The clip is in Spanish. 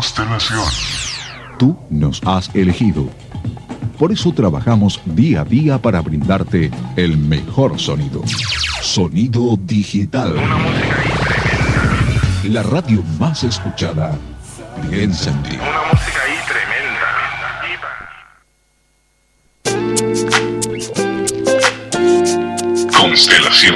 Constelación. Tú nos has elegido. Por eso trabajamos día a día para brindarte el mejor sonido. Sonido digital. Una música ahí tremenda. La radio más escuchada. Piensa en ti. Una música ahí tremenda. Constelación.